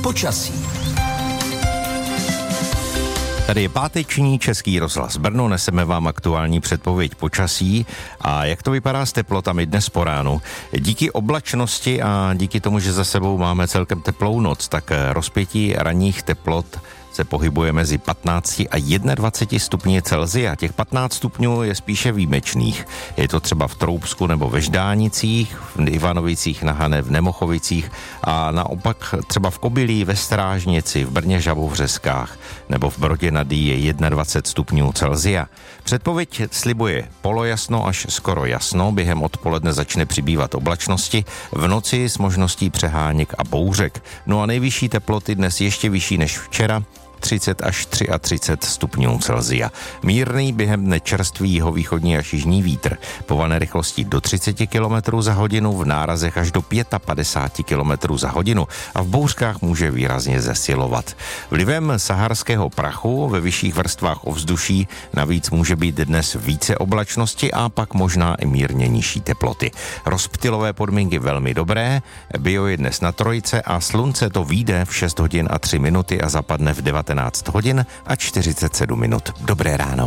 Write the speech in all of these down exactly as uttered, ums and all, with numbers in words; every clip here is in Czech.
počasí. Tady je páteční Český rozhlas Brno, neseme vám aktuální předpověď počasí a jak to vypadá s teplotami dnes po ránu. Díky oblačnosti a díky tomu, že za sebou máme celkem teplou noc, tak rozpětí ranních teplot se pohybuje mezi patnácti a dvaceti jedním stupni Celsia. Těch patnáct stupňů je spíše výjimečných. Je to třeba v Troubsku nebo ve Ždánicích, v Ivanovicích na Hané, v Nemochovicích a naopak třeba v Kobylí, ve Strážnici, v Brně Žabovřeskách nebo v Brodě nad Dý je dvacet jedna stupňů Celsia. Předpověď slibuje polojasno až skoro jasno, během odpoledne začne přibývat oblačnosti, v noci s možností přeháněk a bouřek. No a nejvyšší teploty dnes ještě vyšší než včera, třicet až třicet tři stupňů Celsia. Mírný během dne čerstvý jihovýchodní až jižní vítr. Povane rychlostí do třicet kilometrů za hodinu, v nárazech až do padesát pět kilometrů za hodinu a v bouřkách může výrazně zesilovat. Vlivem saharského prachu ve vyšších vrstvách ovzduší navíc může být dnes více oblačnosti a pak možná i mírně nižší teploty. Rozptylové podmínky velmi dobré, bio je dnes na trojce a slunce to vyjde v šest hodin a tři minuty a zapadne v devatenáct hodin a čtyřicet sedm minut. Dobré ráno.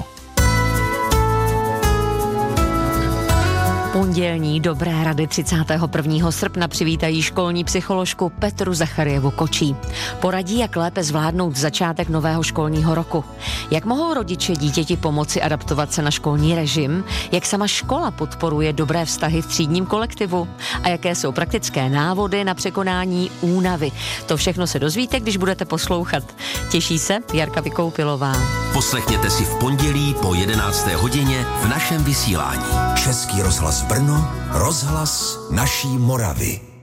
Pondělní dobré rady třicátého prvního srpna přivítají školní psycholožku Petru Zacharjevu Kočí. Poradí, jak lépe zvládnout začátek nového školního roku. Jak mohou rodiče dítěti pomoci adaptovat se na školní režim, jak sama škola podporuje dobré vztahy v třídním kolektivu a jaké jsou praktické návody na překonání únavy. To všechno se dozvíte, když budete poslouchat. Těší se Jarka Vykoupilová. Poslechněte si v pondělí po jedenácté hodině v našem vysílání. Český rozhlas Brno, rozhlas naší Moravy.